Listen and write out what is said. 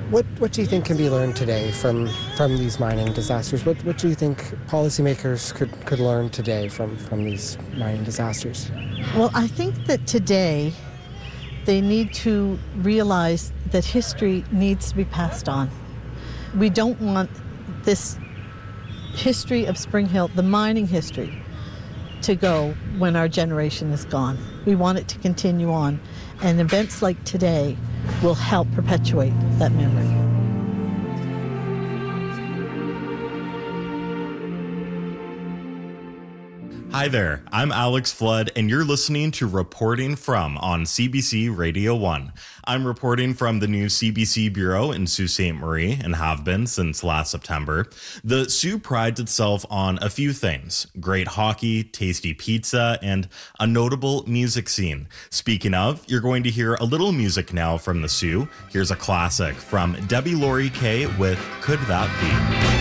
What do you think can be learned today from these mining disasters? What do you think policymakers could learn today from these mining disasters? Well, I think that today they need to realize that history needs to be passed on. We don't want this history of Spring Hill, the mining history, to go when our generation is gone. We want it to continue on, and events like today will help perpetuate that memory. Hi there, I'm Alex Flood, and you're listening to Reporting From on CBC Radio 1. I'm reporting from the new CBC Bureau in Sault Ste. Marie and have been since last September. The Soo prides itself on a few things: great hockey, tasty pizza, and a notable music scene. Speaking of, you're going to hear a little music now from the Soo. Here's a classic from Debbie Laurie Kay with Could That Be?